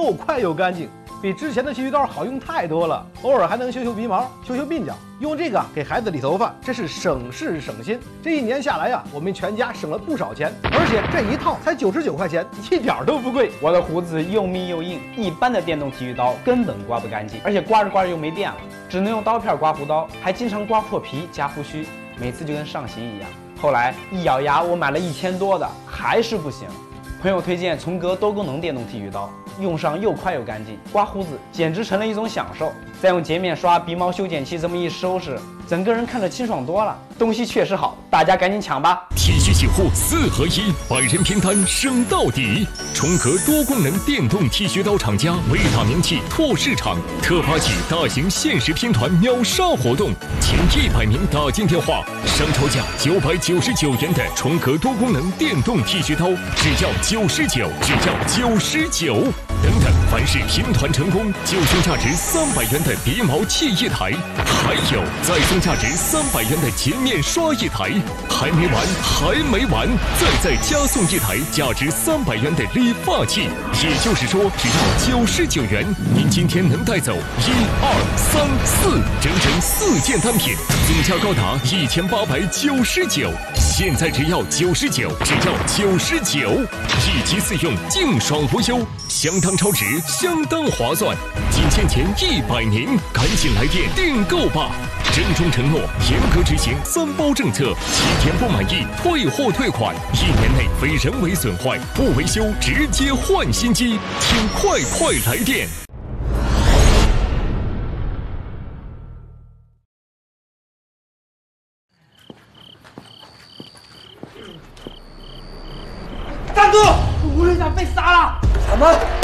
又快又干净，比之前的剃须刀好用太多了。偶尔还能修修鼻毛、修修鬓角，用这个给孩子理头发，真是省事省心。这1年下来呀，我们全家省了不少钱，而且这一套才99块钱，一点都不贵。 我的胡子又密又硬，一般的电动剃须刀根本刮不干净，而且刮着刮着又没电了，只能用刀片刮胡刀，还经常刮破皮夹胡须，每次就跟上刑一样。后来一咬牙，我买了1000多的，还是不行。朋友推荐从革多功能电动剃须刀，用上又快又干净，刮胡子简直成了一种享受。再用洁面刷、鼻毛修剪器这么一收拾，整个人看着清爽多了。东西确实好，大家赶紧抢吧！ 剃须洗护4合1，百人拼单升到底。重革多功能电动剃须刀厂家为打名气拓市场，特发起大型限时拼团秒杀活动，前100名打进电话，商超价999元的重革多功能电动剃须刀，只要99，只要99。等等，凡是拼团成功，就送价值300元的鼻毛器1台，还有再送价值300元的洁面刷1台。还没完，还没完，再加送1台价值300元的理发器。也就是说，只要99元，您今天能带走1、2、3、4，整整4件单品，总价高达1899。现在只要99，只要99，1机4用，净爽无忧，相当超值，相当划算，仅限前100名，赶紧来电订购吧！郑重承诺，严格执行3包政策，7天不满意退货退款，1年内非人为损坏不维修直接换新机，请快来电！ 大哥，吴队长被杀了！ 什么？